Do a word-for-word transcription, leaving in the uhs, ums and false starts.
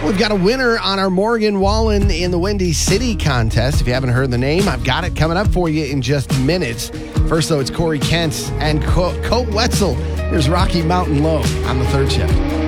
We've got a winner on our Morgan Wallen in the Windy City contest. If you haven't heard the name, I've got it coming up for you in just minutes. First, though, it's Corey Kent and Co- Colt Wetzel. Here's Rocky Mountain Low on the third shift.